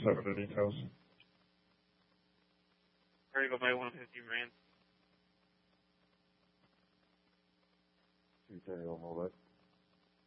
set for the details. Ready to go by 150 Marine. 230 on all that.